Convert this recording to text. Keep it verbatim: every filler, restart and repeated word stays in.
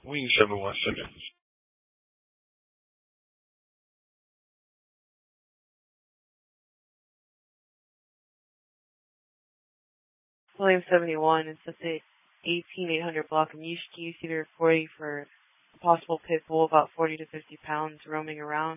Wing seven one seven. William seventy-one, it's just a eighteen eight hundred block in Ushki, Cedar forty for a possible pit bull about forty to fifty pounds roaming around.